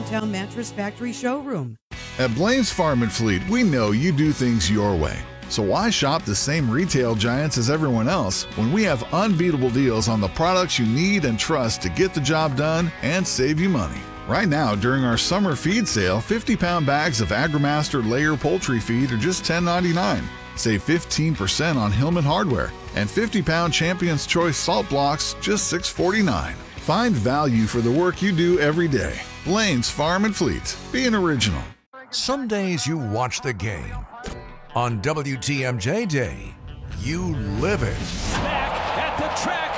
downtown Mattress Factory showroom. At Blaine's Farm and Fleet, we know you do things your way. So why shop the same retail giants as everyone else when we have unbeatable deals on the products you need and trust to get the job done and save you money? Right now, during our summer feed sale, 50-pound bags of AgriMaster layer poultry feed are just $10.99. Save 15% on Hillman hardware, and 50-pound Champion's Choice salt blocks just $6.49. Find value for the work you do every day. Blaine's Farm and Fleet. Be an original. Some days you watch the game. On WTMJ Day, you live it. Back at the track.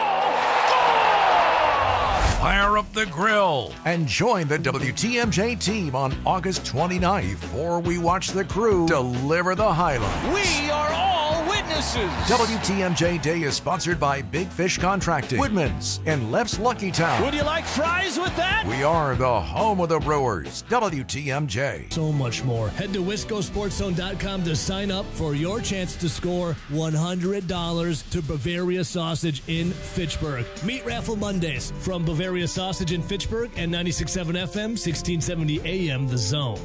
Fire up the grill and join the WTMJ team on August 29th for we watch the crew deliver the highlights. We are all witnesses. WTMJ Day is sponsored by Big Fish Contracting, Woodman's, and Left's Lucky Town. Would you like fries with that? We are the home of the Brewers, WTMJ. So much more. Head to WiscoSportsZone.com to sign up for your chance to score $100 to Bavaria Sausage in Fitchburg. Meat Raffle Mondays from Bavaria Sausage in Fitchburg and 96.7 FM, 1670 AM, The Zone.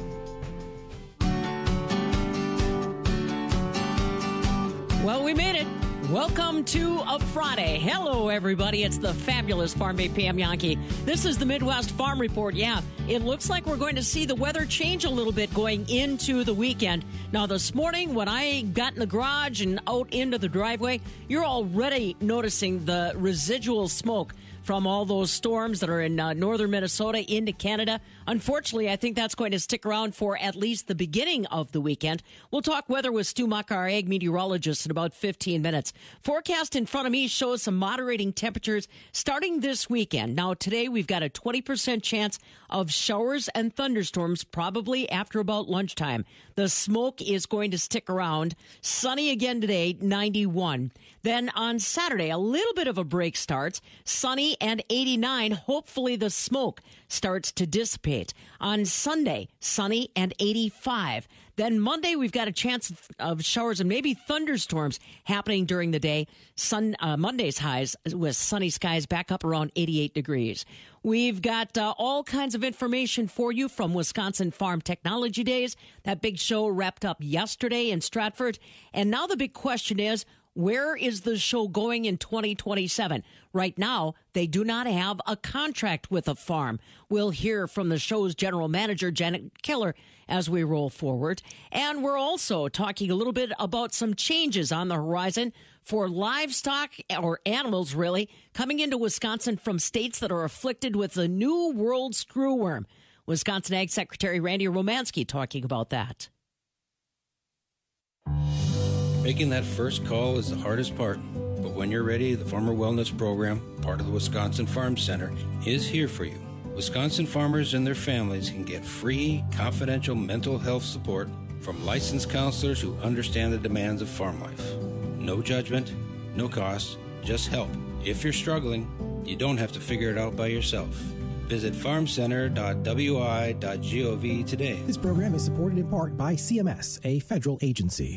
Well, we made it. Welcome to a Friday. Hello, everybody. It's the fabulous Farm Babe Pam Yankee. This is the Midwest Farm Report. Yeah, it looks like we're going to see the weather change a little bit going into the weekend. Now, this morning, when I got in the garage and out into the driveway, you're already noticing the residual smoke from all those storms that are in northern Minnesota into Canada. Unfortunately, I think that's going to stick around for at least the beginning of the weekend. We'll talk weather with Stu Muck, our ag meteorologist, in about 15 minutes. Forecast in front of me shows some moderating temperatures starting this weekend. Now, today we've got a 20% chance of showers and thunderstorms probably after about lunchtime. The smoke is going to stick around. Sunny again today, 91. Then on Saturday, a little bit of a break starts. Sunny and 89. Hopefully the smoke starts to dissipate. On Sunday, sunny and 85. Then Monday, we've got a chance of showers and maybe thunderstorms happening during the day. Monday's highs with sunny skies back up around 88 degrees. We've got all kinds of information for you from Wisconsin Farm Technology Days. That big show wrapped up yesterday in Stratford. And now the big question is, where is the show going in 2027? Right now, they do not have a contract with a farm. We'll hear from the show's general manager, Janet Killer, as we roll forward. And we're also talking a little bit about some changes on the horizon for livestock, or animals really, coming into Wisconsin from states that are afflicted with the New World screwworm. Wisconsin Ag Secretary Randy Romanski talking about that. Making that first call is the hardest part, but when you're ready, the Farmer Wellness Program, part of the Wisconsin Farm Center, is here for you. Wisconsin farmers and their families can get free, confidential mental health support from licensed counselors who understand the demands of farm life. No judgment, no cost, just help. If you're struggling, you don't have to figure it out by yourself. Visit farmcenter.wi.gov today. This program is supported in part by CMS, a federal agency.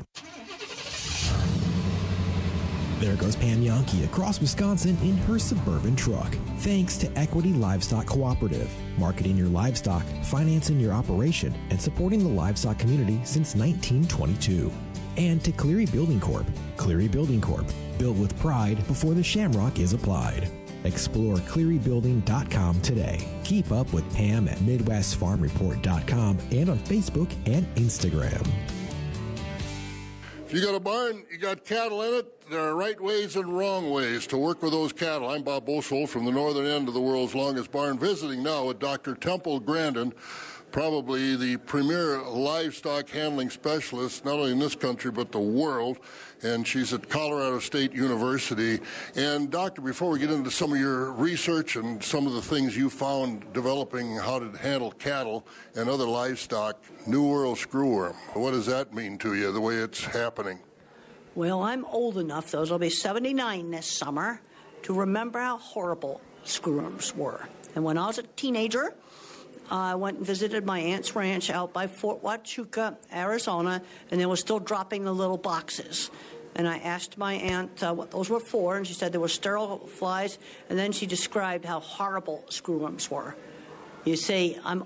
There goes Pam Yankee across Wisconsin in her suburban truck. Thanks to Equity Livestock Cooperative, marketing your livestock, financing your operation, and supporting the livestock community since 1922. And to Cleary Building Corp. Cleary Building Corp. Built with pride before the shamrock is applied. Explore clearybuilding.com today. Keep up with Pam at MidwestFarmReport.com and on Facebook and Instagram. If you got a barn, you got cattle in it, there are right ways and wrong ways to work with those cattle. I'm Bob Boswell from the northern end of the world's longest barn, visiting now with Dr. Temple Grandin, probably the premier livestock handling specialist, not only in this country but the world, and she's at Colorado State University. And doctor, before we get into some of your research and some of the things you found developing how to handle cattle and other livestock, New World screwworm, what does that mean to you, the way it's happening? Well, I'm old enough, though, I'll be 79 this summer, to remember how horrible screwworms were. And when I was a teenager, I went and visited my aunt's ranch out by Fort Huachuca, Arizona, and they were still dropping the little boxes. And I asked my aunt what those were for, and she said they were sterile flies, and then she described how horrible screwworms were. You see, I'm